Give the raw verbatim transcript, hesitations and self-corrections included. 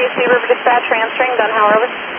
W C River Dispatch, transferring, Gun Howard, over.